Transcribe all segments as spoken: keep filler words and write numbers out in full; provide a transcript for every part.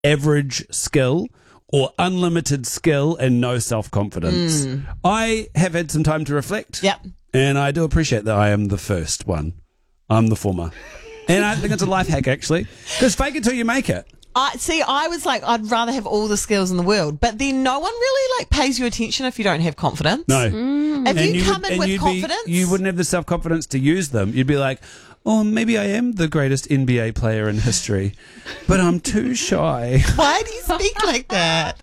average skill, or unlimited skill and no self-confidence. Mm. I have had some time to reflect. Yep. And I do appreciate that I am the first one. I'm the former. And I think it's a life hack, actually. Because fake it till you make it. I see, I was like, I'd rather have all the skills in the world, but then no one really like pays you attention if you don't have confidence. No. Mm. If And you, would- come in and with you'd be- confidence, you wouldn't have the self-confidence to use them. You'd be like, oh, maybe I am the greatest N B A player in history, but I'm too shy. why do you speak like that?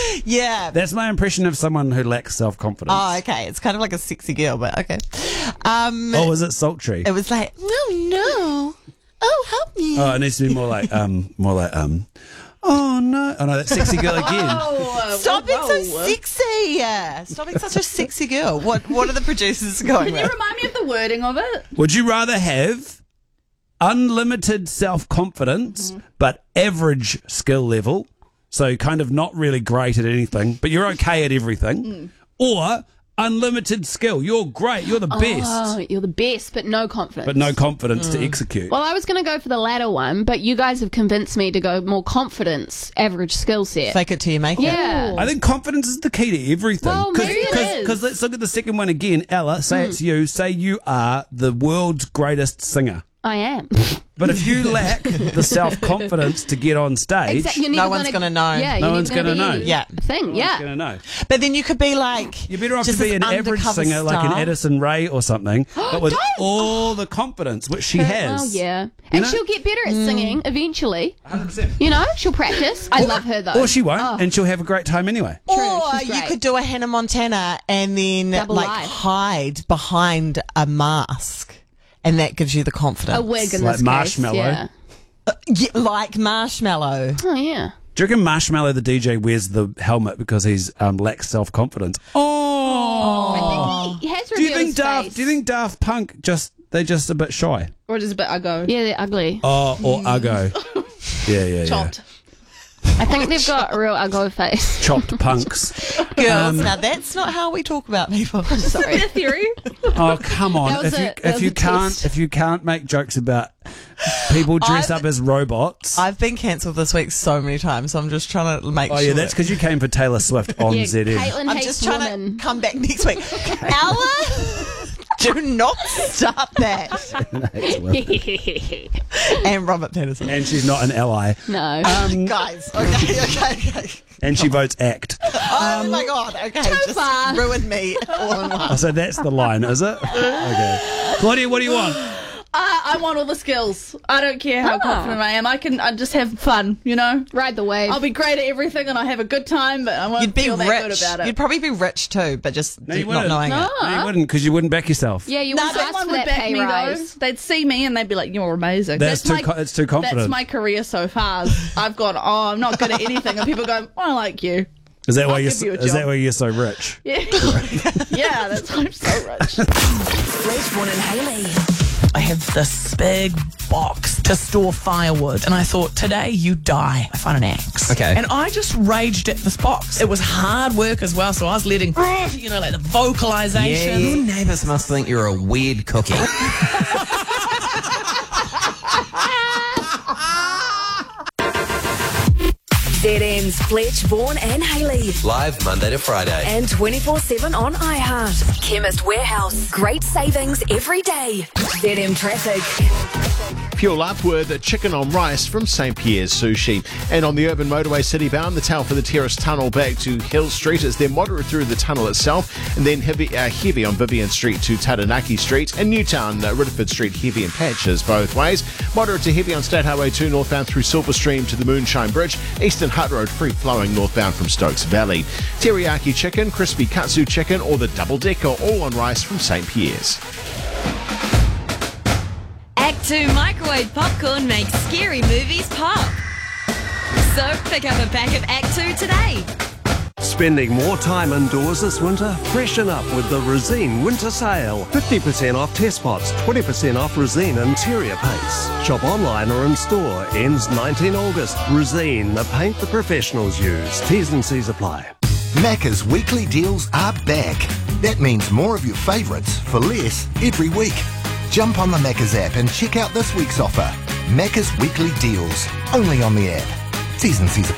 Yeah. That's my impression of someone who lacks self-confidence. Oh, okay. It's kind of like a sexy girl, but okay. Um, Oh, is it sultry? it was like, no, no. Oh, help me. Oh, it needs to be more like, um, more like, um, oh no. Oh no, that's sexy girl again. Oh, Stop being so whoa. sexy. Yeah. Stop being such a sexy girl. What What are the producers going Can you with? remind me of the wording of it? Would you rather have unlimited self-confidence, but average skill level, so kind of not really great at anything, but you're okay at everything, or unlimited skill? You're great, you're the best, Oh, you're the best, but no confidence. but no confidence to execute. Well, I was going to go for the latter one, but you guys have convinced me to go more confidence, average skill set. Fake it till you make it. Yeah. I think confidence is the key to everything. Well, maybe it is. Because let's look at the second one again. Ella, say it's you. Say you are the world's greatest singer. I am. But if you lack the self-confidence to get on stage, Exactly. You're No never one's gonna, gonna know. Yeah, No you're one's never gonna gonna know. be Yeah. a thing. no Yeah. one's going to know. But then you could be like, You're better off just to be this an average undercover singer like an star. Addison Rae or something, but with Don't- all the confidence which she has. Oh, yeah. And know? she'll get better at singing eventually. one hundred percent. You know, she'll practice. I love her, though. Or she won't, Oh. and she'll have a great time anyway. True, Or she's you great. could do a Hannah Montana and then Double like life. hide behind a mask, and that gives you the confidence. A wig in Like this Marshmallow. case. Yeah. Yeah, like Marshmallow. Oh, yeah. Do you reckon Marshmallow, the D J, wears the helmet because he's um, lacks self-confidence? Oh! I think he has Do you revealed think his Daft? face. Do you think Daft Punk just they're just a bit shy? Or just a bit uggo? Yeah, they're ugly. Oh, or uggo. Yeah, yeah, Chopped. I think they've got a real ugly face. yeah. Chopped punks. Girls, now that's not how we talk about people. Sorry. Their theory. Oh, come on! That was If you a- that if was you a can't test. if you can't make jokes about people dressed I've- up as robots. I've been cancelled this week so many times, so I'm just trying to make oh sure. yeah, that's because you came for Taylor Swift on Yeah, Z M. Caitlin I'm hates just trying women. to come back next week. Ella, do not start that. And Robert Patterson. And she's not an ally. No. Um, Guys, okay, okay, okay. and she votes ACT. Oh my god, okay, just far. ruined me all in one. Oh, so that's the line, is it? Okay. Claudia, what do you want? I, I want all the skills. I don't care how Ah. confident I am. I can I just have fun, you know? Ride the wave. I'll be great at everything and I have a good time, but I won't You'd be feel that good rich. about it. You'd probably be rich too, but just No, you not wouldn't. knowing No. it. No, you wouldn't, because you wouldn't back yourself. yeah, you no, wouldn't ask someone for would that back pay me rise. though. They'd see me and they'd be like, "You're amazing." That's, too. my, co- it's too confident. That's my career so far. I've gone, "Oh, I'm not good at anything," and people go, "I like you." is that why I'll you're? give So, you a is that job. why you're so rich? Yeah, yeah, that's why I'm so rich. Fledgborn and Haley. I have this big box to store firewood, and I thought, today you die. I find an axe. Okay. And I just raged at this box. It was hard work as well, so I was letting, you know, like the vocalization. Yeah, your neighbours must think you're a weird cookie. Z M's Fletch, Vaughan and Haley. Live Monday to Friday. And twenty-four seven on iHeart. Chemist Warehouse. Great savings every day. Z M Traffic. Fuel up with chicken on rice from Saint Pierre's Sushi. And on the urban motorway citybound, the tail for the Terrace Tunnel back to Hill Street is then moderate through the tunnel itself, and then heavy, uh, heavy on Vivian Street to Taranaki Street, and Newtown, uh, Ridderford Street heavy in patches both ways. Moderate to heavy on State Highway two northbound through Silverstream to the Moonshine Bridge. Eastern Hutt Road free flowing northbound from Stokes Valley. Teriyaki chicken, crispy katsu chicken, or the double decker all on rice from Saint Pierre's. Act two Microwave Popcorn makes scary movies pop. So pick up a pack of Act two today. Spending more time indoors this winter? Freshen up with the Resine Winter Sale. fifty percent off test pots, twenty percent off Resine interior paints. Shop online or in store. Ends nineteenth of August. Resine, the paint the professionals use. T's and C's apply. Macca's weekly deals are back. That means more of your favourites for less every week. Jump on the Macca's app and check out this week's offer. Macca's weekly deals, only on the app. T's and C's